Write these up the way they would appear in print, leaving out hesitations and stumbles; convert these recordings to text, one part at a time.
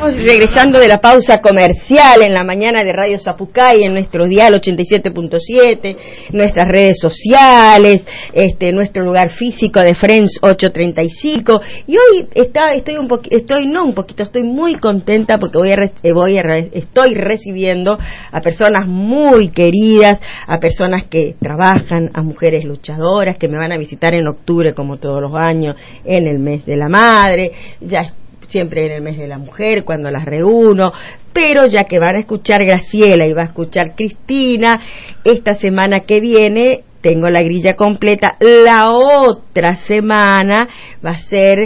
Estamos regresando de la pausa comercial en la mañana de Radio Zapucay, en nuestro dial 87.7, nuestras redes sociales, nuestro lugar físico de Friends 835. Y hoy estoy muy contenta porque estoy recibiendo a personas muy queridas, a personas que trabajan, a mujeres luchadoras que me van a visitar en octubre, como todos los años, en el mes de la madre, ya siempre en el mes de la mujer, cuando las reúno, pero ya que van a escuchar Graciela y va a escuchar Cristina, esta semana que viene tengo la grilla completa. La otra semana va a ser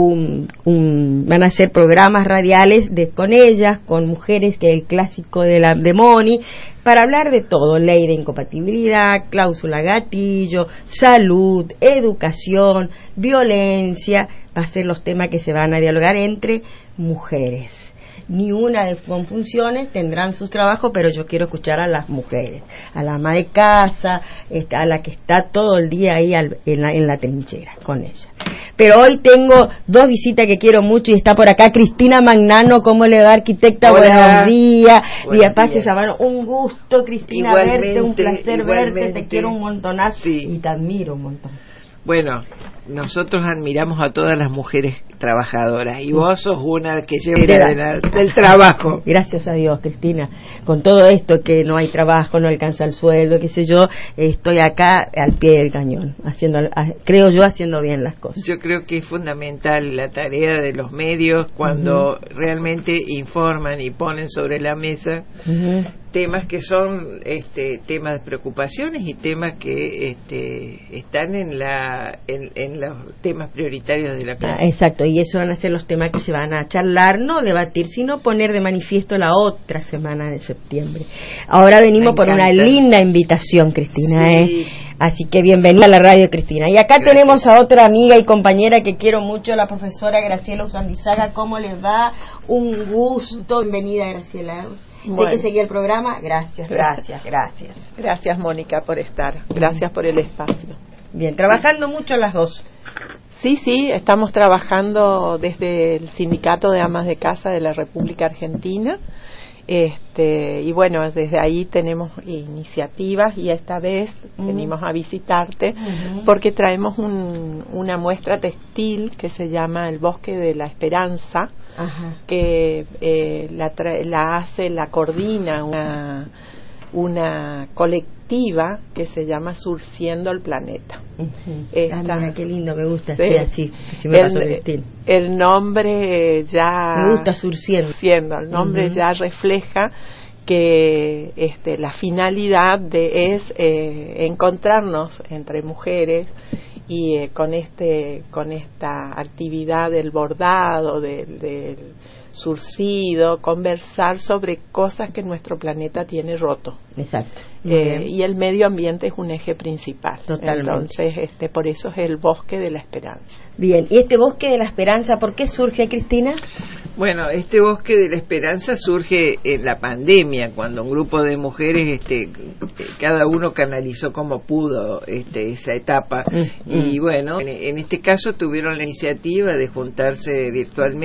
van a ser programas radiales con ellas, con mujeres, que es el clásico de Moni, para hablar de todo: ley de incompatibilidad, cláusula gatillo, salud, educación, violencia. Va a ser los temas que se van a dialogar entre mujeres. Ni una de funciones tendrán sus trabajos, pero yo quiero escuchar a las mujeres, a la ama de casa, a la que está todo el día ahí en la trinchera con ella. Pero hoy tengo dos visitas que quiero mucho y está por acá Cristina Magnano. ¿Cómo le va, arquitecta? Hola. Buenos días. Buenos Paz días. Sabano, un gusto, Cristina, verte, un placer verte, te quiero un montonazo, sí. Y te admiro un montón. Bueno, nosotros admiramos a todas las mujeres trabajadoras y vos sos una que lleva del trabajo. Gracias a Dios, Cristina. Con todo esto que no hay trabajo, no alcanza el sueldo, qué sé yo, estoy acá al pie del cañón, haciendo bien las cosas. Yo creo que es fundamental la tarea de los medios cuando realmente informan y ponen sobre la mesa temas que son temas de preocupaciones y temas que están en los temas prioritarios de la clase. Exacto, y eso van a ser los temas que se van a charlar, no debatir, sino poner de manifiesto la otra semana de septiembre. Ahora venimos por una linda invitación, Cristina, sí. Así que bienvenida a la radio, Cristina. Y acá Gracias. Tenemos a otra amiga y compañera que quiero mucho, la profesora Graciela Usandizaga. ¿Cómo les va? Un gusto. Bienvenida, Graciela. Bueno. Sé que seguía el programa. Gracias. Gracias, Mónica, por estar. Gracias por el espacio. Bien, trabajando mucho las dos. Sí, estamos trabajando desde el Sindicato de Amas de Casa de la República Argentina. Y bueno, desde ahí tenemos iniciativas y esta vez venimos a visitarte porque traemos una muestra textil que se llama El Bosque de la Esperanza, que la coordina una colectiva que se llama Surciendo el Planeta. Mira, qué lindo, me gusta, sí, así me pasó Cristina. El nombre ya... Me gusta, Surciendo. El nombre ya refleja que la finalidad es encontrarnos entre mujeres y con esta actividad del bordado, del surcido, conversar sobre cosas que nuestro planeta tiene roto. Exacto. Y el medio ambiente es un eje principal. Totalmente. Entonces, por eso es el Bosque de la Esperanza. Bien, ¿y este Bosque de la Esperanza por qué surge, Cristina? Bueno, este Bosque de la Esperanza surge en la pandemia, cuando un grupo de mujeres, cada uno canalizó como pudo esa etapa. Y bueno, en este caso tuvieron la iniciativa de juntarse virtualmente